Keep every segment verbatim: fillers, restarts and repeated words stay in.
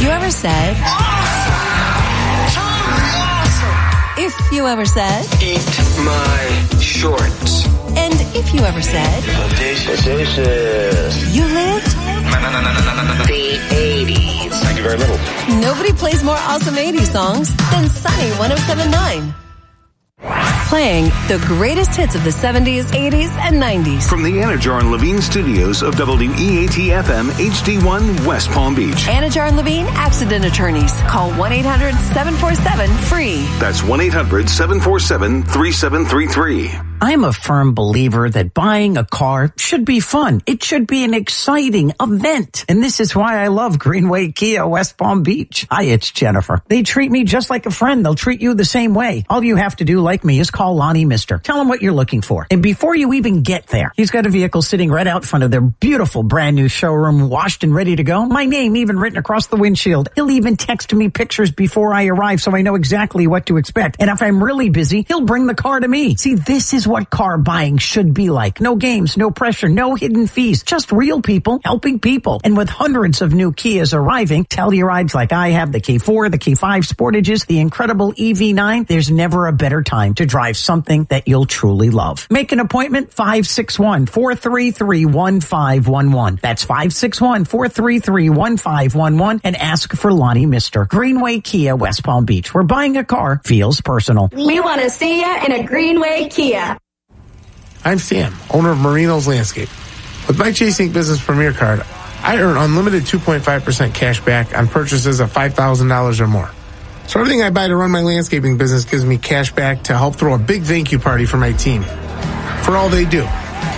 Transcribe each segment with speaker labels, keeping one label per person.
Speaker 1: If you ever said,
Speaker 2: awesome! Totally awesome!
Speaker 1: If you ever said,
Speaker 3: eat my shorts.
Speaker 1: And if you ever said,
Speaker 3: audacious. Audacious.
Speaker 1: You lived
Speaker 3: No, no, no, no, no, no, no. the eighties. Thank you very little.
Speaker 1: Nobody plays more awesome eighties songs than Sunny one oh seven point nine. Playing the greatest hits of the seventies, eighties, and nineties.
Speaker 4: From the Anajar and Levine studios of W E A T F M H D one West Palm Beach.
Speaker 1: Anajar and Levine Accident Attorneys. Call one eight hundred seven four seven free.
Speaker 4: That's one eight hundred seven four seven three seven three three.
Speaker 5: I'm a firm believer that buying a car should be fun. It should be an exciting event. And this is why I love Greenway Kia West Palm Beach. Hi, it's Jennifer. They treat me just like a friend. They'll treat you the same way. All you have to do, like me, is call Lonnie Mister. Tell him what you're looking for. And before you even get there, he's got a vehicle sitting right out front of their beautiful brand new showroom, washed and ready to go. My name even written across the windshield. He'll even text me pictures before I arrive so I know exactly what to expect. And if I'm really busy, he'll bring the car to me. See, this is what car buying should be like. No games, no pressure, no hidden fees. Just real people helping people. And with hundreds of new Kias arriving, Tellurides like I have, the K four, the K five Sportages, the incredible E V nine, there's never a better time to drive something that you'll truly love. Make an appointment, five six one, four three three, one five one one. That's five six one, four three three, one five one one, and ask for Lonnie Mister. Greenway Kia West Palm Beach, where buying a car feels personal.
Speaker 6: We want to see you in a Greenway Kia.
Speaker 7: I'm Sam, owner of Marino's Landscape. With my Chase Incorporated Business Premier Card, I earn unlimited two point five percent cash back on purchases of five thousand dollars or more. So everything I buy to run my landscaping business gives me cash back to help throw a big thank you party for my team. For all they do.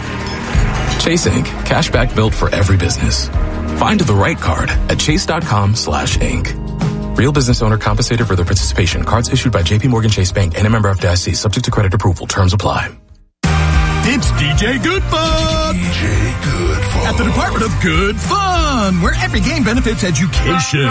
Speaker 8: Chase Incorporated. Cash back built for every business. Find the right card at chase.com slash Inc. Real business owner compensated for their participation. Cards issued by J P Morgan Chase Bank and a member of F D I C. Subject to credit approval. Terms apply.
Speaker 9: It's D J Good Fun!
Speaker 10: D J Good Fun.
Speaker 9: At the Department of Good Fun, where every game benefits education.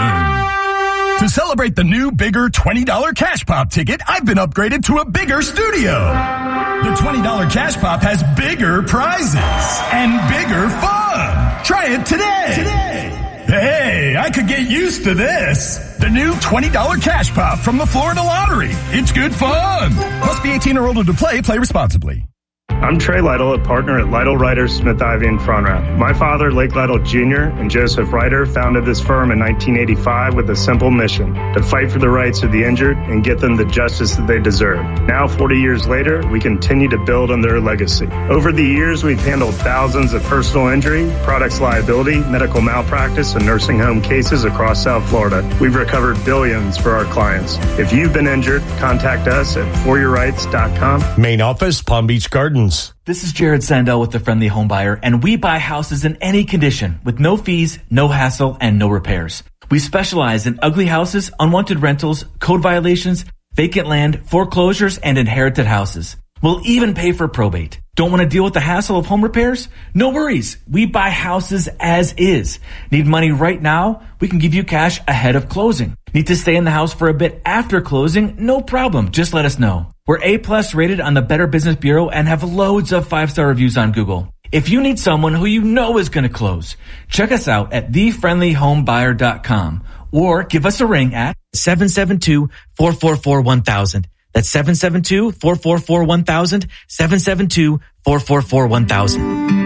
Speaker 9: To celebrate the new, bigger twenty dollars Cash Pop ticket, I've been upgraded to a bigger studio. The twenty dollars Cash Pop has bigger prizes and bigger fun. Try it today. Today. Hey, I could get used to this. The new twenty dollars Cash Pop from the Florida Lottery. It's good fun. Must be eighteen or older to play. Play responsibly.
Speaker 11: I'm Trey Lytle, a partner at Lytle Ryder, Smith Ivy, and Fronrath. My father, Lake Lytle Junior, and Joseph Ryder founded this firm in nineteen eighty-five with a simple mission: to fight for the rights of the injured and get them the justice that they deserve. Now, forty years later, we continue to build on their legacy. Over the years, we've handled thousands of personal injury, products liability, medical malpractice, and nursing home cases across South Florida. We've recovered billions for our clients. If you've been injured, contact us at for your rights dot com.
Speaker 12: Main office, Palm Beach Gardens.
Speaker 13: This is Jared Sandell with The Friendly Home Buyer, and we buy houses in any condition with no fees, no hassle, and no repairs. We specialize in ugly houses, unwanted rentals, code violations, vacant land, foreclosures, and inherited houses. We'll even pay for probate. Don't want to deal with the hassle of home repairs? No worries. We buy houses as is. Need money right now? We can give you cash ahead of closing. Need to stay in the house for a bit after closing? No problem. Just let us know. We're A-plus rated on the Better Business Bureau and have loads of five-star reviews on Google. If you need someone who you know is going to close, check us out at the friendly home buyer dot com or give us a ring at
Speaker 14: seven seven two, four four four, one thousand. That's seven seven two, four four four, one thousand, seven seven two, four four four, one thousand.